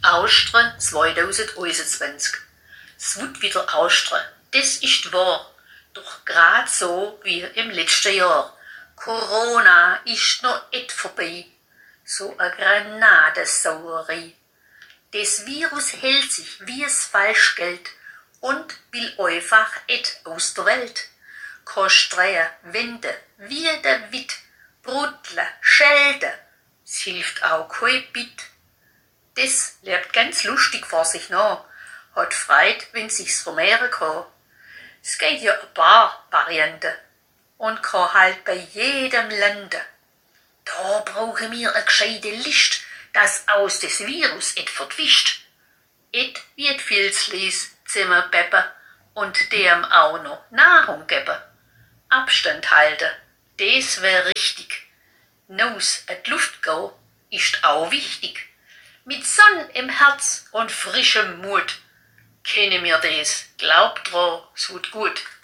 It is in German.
Austria 2021. Es wird wieder Austria, das ist wahr. Doch grad so wie im letzten Jahr. Corona ist noch et vorbei. So a Granatensauerei. Das Virus hält sich wie es Falschgeld und will einfach et aus der Welt. Kostreien, wenden, wie der Witt, brudle, schelde. Es hilft auch kein Bit. Das lebt ganz lustig vor sich nach, hat Freude, wenn sich's vermehren kann. Es geht ja ein paar Varianten und kann halt bei jedem landen. Da brauchen wir eine gescheite List, dass aus des Virus et vertwischt. Et wird Filzlies zusammenbeppen und dem auch noch Nahrung geben. Abstand halten, das wär richtig. Naus et Luft gehen ist auch wichtig. Mit Sonne im Herz und frischem Mut kennen wir das. Glaubt dran, es wird gut.